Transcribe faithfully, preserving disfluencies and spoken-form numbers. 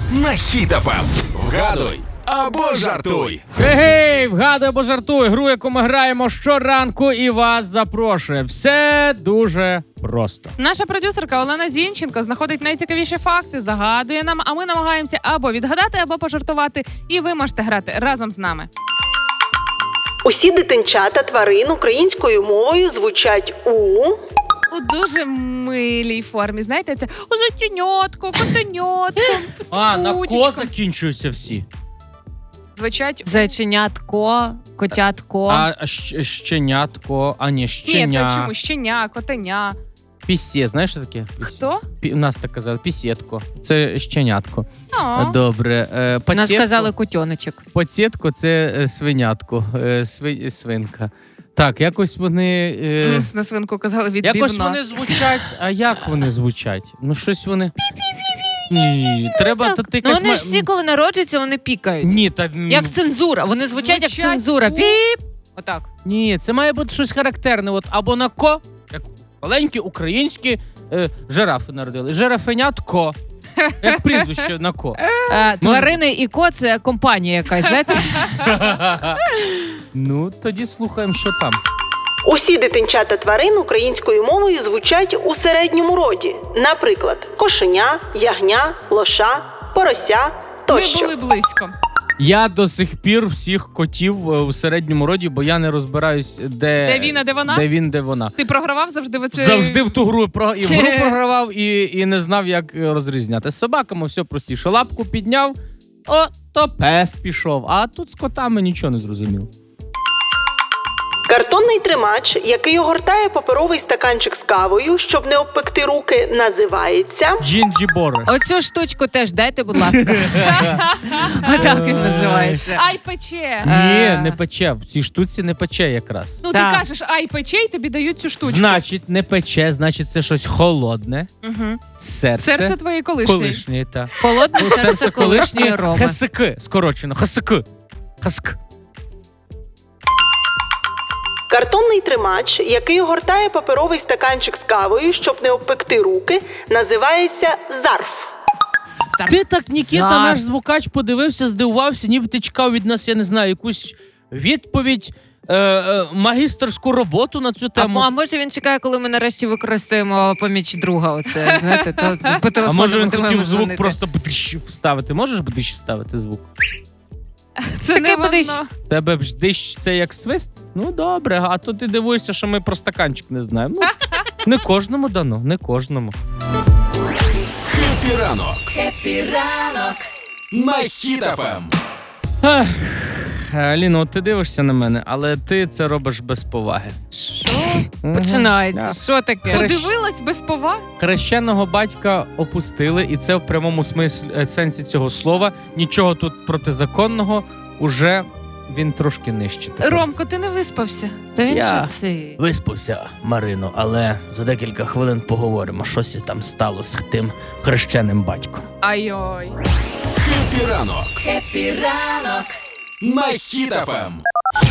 на Хіт еф ем. Вгадуй або жартуй. Гей, вгадуй або жартуй. Гру, яку ми граємо щоранку і вас запрошує. Все дуже просто. Наша продюсерка Олена Зінченко знаходить найцікавіші факти, загадує нам, а ми намагаємося або відгадати, або пожартувати. І ви можете грати разом з нами. Усі дитинчата тварин українською мовою звучать у... У дуже милій формі. Знаєте, це у зайченятко, котенятко, А, на ко путічко. закінчуються всі. Звучать... Зайченятко, котятко. А щ- щенятко, а ні, Ні, щеня. то чому? Щеня, котеня. Пісє, знаєш що таке? Хто? Пі- У нас так казали, пісєтко. Це щенятко. О. Добре. Е, Нас пацієтко- сказали котьоночок. Пацієтко – це е, свинятко, е, сви- свинка. Так, якось вони... Е, М, На свинку казали відбивна. якось вони звучать, а як вони звучать? Ну, щось вони... Ні, треба... Та, ти Ну якась вони ма- ж всі, коли народжуються, вони пікають. Ні, та... м, Як цензура. Вони звучать, як Звучать цензура. у- Піп. Отак. Ні, це має бути щось характерне. От або на ко, як маленькі українські е, жирафи народили. Жирафенятко. Як прізвище на ко. Е, тварини і ко – це компанія якась, знаєте? Ну, тоді слухаємо, що там. Усі дитинчата тварин українською мовою звучать у середньому роді. Наприклад, кошеня, ягня, лоша, порося Ми тощо. були близько. Я до сих пір всіх котів е, у середньому роді, бо я не розбираюсь, де, Де він, а де вона? де він, де вона. Ти програвав завжди в оце... Завжди в ту гру про і в Чи- гру програвав, і, і не знав, як е, розрізняти. З собаками все простіше. Лапку підняв, о, то пес пішов. А тут з котами нічого не зрозумів. Картонний тримач, який огортає паперовий стаканчик з кавою, щоб не обпекти руки, називається... Джінджібори. Оцю штучку теж дайте, будь ласка. Отак він називається. Ай пече. Ні, не пече. В цій штуці не пече якраз. Ну Так. ти кажеш ай пече, і тобі дають цю штучку. Значить, не пече, значить, це щось холодне. Угу. Серце. Серце твоє колишнє. Колишнє, так. Холодне серце колишньої Роми. Хасики, скорочено. Хасики. Хаск. Картонний тримач, який огортає паперовий стаканчик з кавою, щоб не обпекти руки, називається зарф. Ти так, Нікіта, Зар. наш звукач, подивився, здивувався, ніби ти чекав від нас, я не знаю, якусь відповідь, е, е, магістерську роботу на цю А, тему. а може він чекає, коли ми нарешті використаємо поміч друга оце, знаєте, то, то по А телефону може він будемо хотів звук дзвонити. просто бдищ вставити? Можеш бдищ вставити звук? Це Таке не будеш. воно. Тебе бдищ це як свист? Ну добре, а то ти дивуєшся, що ми про стаканчик не знаємо. Ну, не кожному дано, не кожному. Хеппі ранок. Хеппі ранок. На Хіт еф ем. Ах, Аліно, от ти дивишся на мене, але ти це робиш без поваги. Мгм. Починається. Да. Що таке? Хорошо. Подивилась без поваги? Хрещеного батька опустили, і це в прямому смислі е, сенсі цього слова. Нічого тут протизаконного, уже він трошки нижче. тепер. Ромко, ти не виспався? Та він Я- же цей. Виспався, Марино, але за декілька хвилин поговоримо, що ся там стало з тим хрещеним батьком. Ай-ой. Хеппі ранок. Хеппі ранок. На Хіт еф ем.